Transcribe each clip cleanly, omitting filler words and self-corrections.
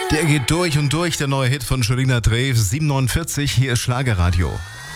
Der geht durch und durch, der neue Hit von Julina Drews, 7:49, hier ist Schlagerradio.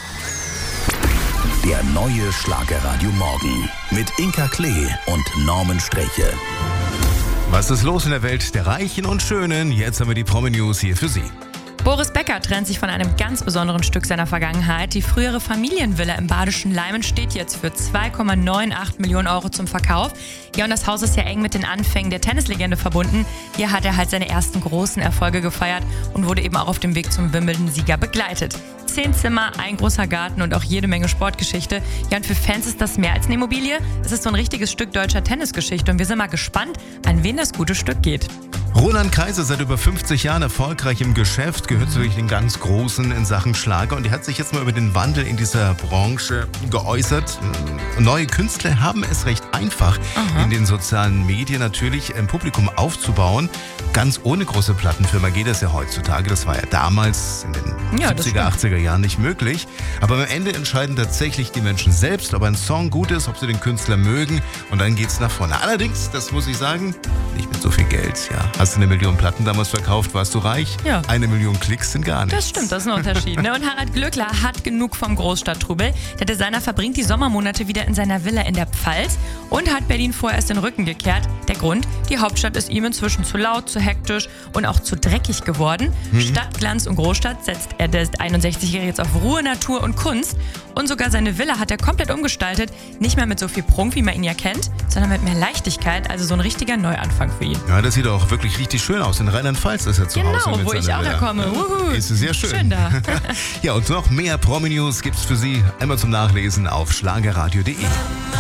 Der neue Schlagerradio Morgen mit Inka Klee und Norman Sträche. Was ist los in der Welt der Reichen und Schönen? Jetzt haben wir die Promi-News hier für Sie. Boris Becker trennt sich von einem ganz besonderen Stück seiner Vergangenheit. Die frühere Familienvilla im badischen Leimen steht jetzt für 2,98 Millionen Euro zum Verkauf. Ja, und das Haus ist ja eng mit den Anfängen der Tennislegende verbunden. Hier hat er halt seine ersten großen Erfolge gefeiert und wurde eben auch auf dem Weg zum Wimbledon-Sieger begleitet. 10 Zimmer, ein großer Garten und auch jede Menge Sportgeschichte. Ja, und für Fans ist das mehr als eine Immobilie. Es ist so ein richtiges Stück deutscher Tennisgeschichte und wir sind mal gespannt, an wen das gute Stück geht. Roland Kaiser, seit über 50 Jahren erfolgreich im Geschäft, gehört zu den ganz Großen in Sachen Schlager und er hat sich jetzt mal über den Wandel in dieser Branche geäußert. Neue Künstler haben es recht einfach, in den sozialen Medien natürlich ein Publikum aufzubauen. Ganz ohne große Plattenfirma geht das ja heutzutage. Das war ja damals in den 70er, 80er Jahren nicht möglich. Aber am Ende entscheiden tatsächlich die Menschen selbst, ob ein Song gut ist, ob sie den Künstler mögen und dann geht's nach vorne. Allerdings, das muss ich sagen, nicht mit so viel Geld, ja. Hast du 1 Million Platten damals verkauft, warst du reich? Ja. 1 Million Klicks sind gar nichts. Das stimmt, das ist ein Unterschied. Ne? Und Harald Glöckler hat genug vom Großstadttrubel. Der Designer verbringt die Sommermonate wieder in seiner Villa in der Pfalz und hat Berlin vorerst den Rücken gekehrt. Der Grund, die Hauptstadt ist ihm inzwischen zu laut, zu hektisch und auch zu dreckig geworden. Statt Glanz und Großstadt setzt er der 61-Jährige jetzt auf Ruhe, Natur und Kunst. Und sogar seine Villa hat er komplett umgestaltet. Nicht mehr mit so viel Prunk, wie man ihn ja kennt, sondern mit mehr Leichtigkeit. Also so ein richtiger Neuanfang für ihn. Ja, das sieht auch wirklich richtig schön aus. In Rheinland-Pfalz ist er zu Hause. Genau, wo ich auch herkomme. Ist sehr schön. Schön da. Ja, und noch mehr Promi-News gibt's für Sie einmal zum Nachlesen auf schlagerradio.de.